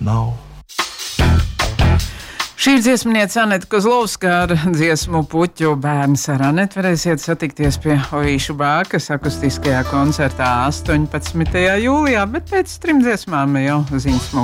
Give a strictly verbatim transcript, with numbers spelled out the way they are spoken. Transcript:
nav. Šī ir dziesmniece Aneta Kozlovska ar dziesmu Puķu bērns. Ar Anetu varēsiet satikties pie Oīšu Bākas akustiskajā koncertā astoņpadsmitajā jūlijā, bet pēc trim dziesmām jau ziņas mūs.